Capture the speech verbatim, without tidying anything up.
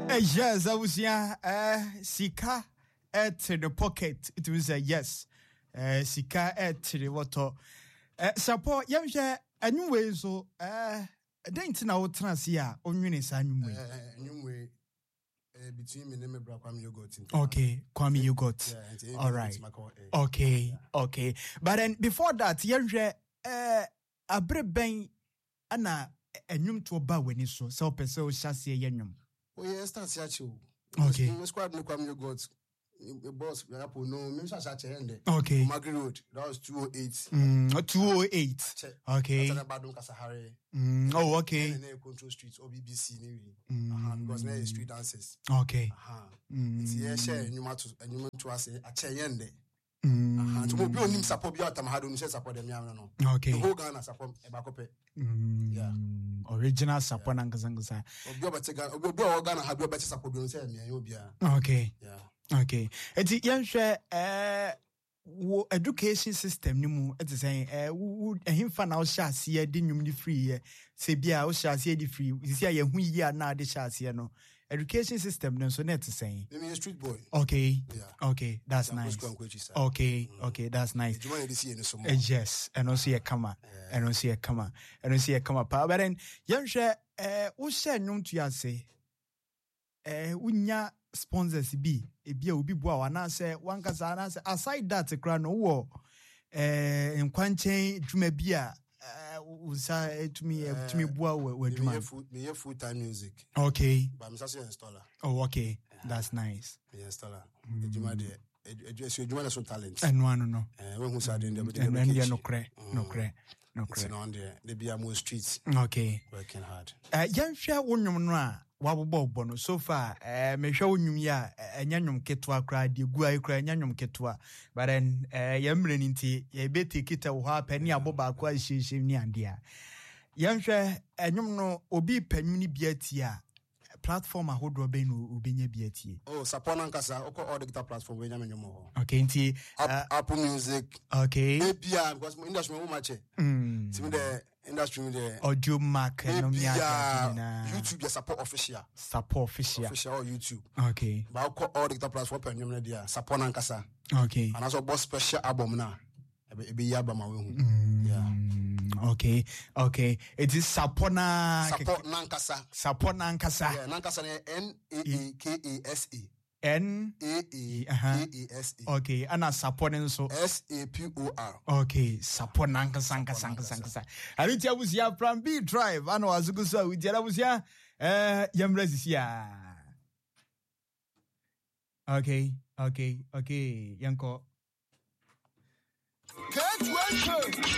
Yes, I was here. Uh, Sika at the pocket. It was a yes. Uh, Sika at the water. Uh, support. Yeah, yeah. Anyway, so uh, didn't know what transia on Unis anyway. Anyway, between me and my brother Kwame Yogurt. Okay, Kwame Yogurt. Yeah, all right. Okay, okay. But then before that, yeah, uh, a bread bang, Anna. Enyum to oba weni so so pese o hyase yenyum. Oh yes, that's actually. Okay. We squad no Kwame Yogurt. The boss we have no me sha che ende. Okay. Magri Road. That was two oh eight. Mm, two oh eight. Okay. That's about Don Kasahare. Mm, oh okay. And then control streets O B B C ni. Uh-huh, because there is street dances. Okay. Uh-huh. Mm. It's here share enyuma to enyuma to ase a che yende. Mm. Uh-huh. So we onim support bi atam hado no support dem yam no. Okay. The whole Ghana support e ba kope. Mm. Yeah. Original support yeah. Nangazangasa. Obi obete Ghana, obi obi Ghana ha bi obete support bi no say me obia. Okay. Yeah. Okay. Eti yanhwe eh wo education system ni mu eti say eh wo ehimfa na wo hyase ye de nwum ni free ye se bia wo hyase ye di free sisi ya hu yi a na de hyase ye no education system no so net say me a street boy. Okay. Yeah. Okay, that's yeah, nice. Okay, mm. Okay, that's nice. You want to see any some uh, yes, and also a kama. And also a kama. And also a kama pa. But then yanhwe eh wo share nwum to ya say eh unya sponsors bi ebi a obi boa wana say one kasa na say aside that kra no wo eh nkwanchen dwuma bi a usa etumi etumi boa we dwuma me me full time music. Okay, but I'm just an installer. Oh okay, that's nice. Me installer dwuma de edu dwuma na so talent and no no eh we hu sa de dem de no kre no kre no kre it's on there they be more streets. Okay, working hard. eh yanhwe wonwom no a wabobbo no so far eh mehwe wonwum ya enyanwum ketwa kra de gu ai kra enyanwum ketwa but then eh yamre ni nti ye beti kita wo ha pani aboba kwa hihihim ni ande a yanhwe enwum no obi panyuni biatia platform ahodo be no obenya biatie. Oh, support nankasa oko all digital platform we nyame nyom ho. Okay, nti uh, Apple Music. Okay. Maybe because my industry mo match. Mm. See the industry the Audio Mac no me YouTube support official. Support official. Official or YouTube. Okay. But oko all digital platform pe nyom na dia support nankasa. Okay. And also boss special album na. E be yaba ma we hu. Yeah. Okay. Okay. It is support na support nankasa. Support nankasa. Yeah, nankasa N A A K A S A. N A A K A S A. Okay, and a support so S A P O R. Okay, support nankasa nankasa nankasa. Ari tia busia from B Drive ana wazugusa we tia busia eh yamra sisia. Okay, okay, okay, yanko. Catch one.